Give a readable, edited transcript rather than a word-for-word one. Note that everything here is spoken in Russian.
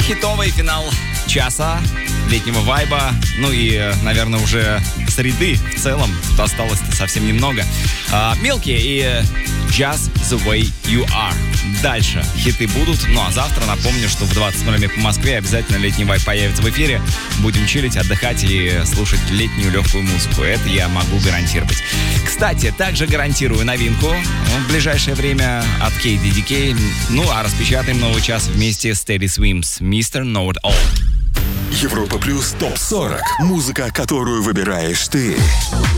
Хитовый финал часа летнего вайба. Ну и, наверное, уже среды в целом. Тут осталось-то совсем немного. Milky и Just the Way You Are. Дальше хиты будут. Ну а завтра напомню, что в 20:00 по Москве обязательно летний вайб появится в эфире. Будем чилить, отдыхать и слушать летнюю легкую музыку. Это я могу гарантировать. Кстати, также гарантирую новинку в ближайшее время от KDDK. Ну а распечатаем новый час вместе с Teddy Swims. Mr. Know It All. Европа Плюс ТОП-40. Музыка, которую выбираешь ты.